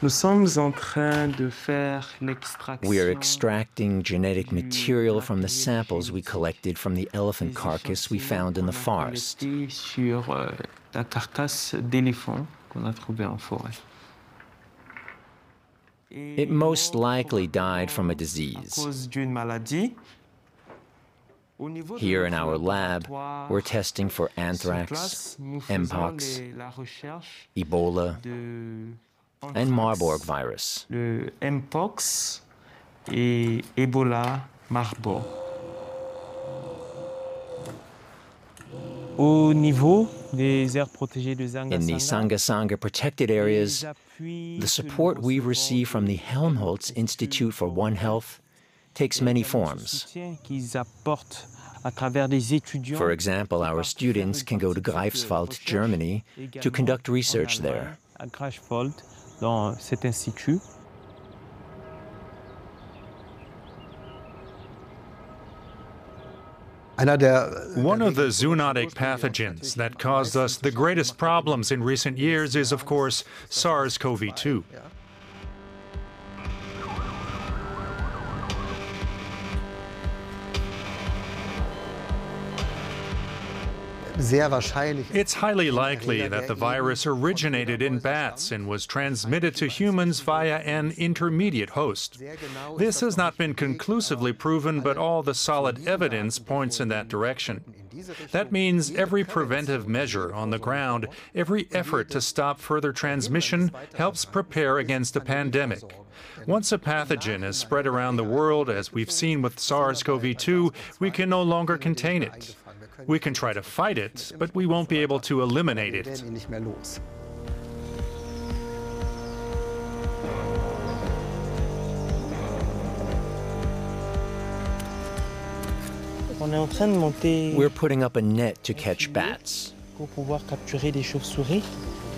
Nous sommes en train de faire We are l'extraction extracting genetic material from the samples we collected from the elephant carcass we found in the forest. collectés sur la carcasse d'éléphant qu'on a trouvée en forêt. It most likely died from a À disease. cause d'une maladie. Here in our lab, we're testing for anthrax, Mpox, la recherche Ebola, de and Marburg virus. le Mpox et Ebola Marburg. Au niveau des aires protégées de In the Sanga protected areas, the support we receive from the Helmholtz Institute for One Health takes many forms. For example, our students can go to Greifswald, Germany, to conduct research there. À Greifswald, dans cet institut. One of the zoonotic pathogens that caused us the greatest problems in recent years is, of course, SARS-CoV-2. It's highly likely that the virus originated in bats and was transmitted to humans via an intermediate host. This has not been conclusively proven, but all the solid evidence points in that direction. That means every preventive measure on the ground, every effort to stop further transmission helps prepare against a pandemic. Once a pathogen is spread around the world, as we've seen with SARS-CoV-2, we can no longer contain it. We can try to fight it, but we won't be able to eliminate it. We're putting up a net to catch bats. Pour pouvoir capturer des chauves-souris.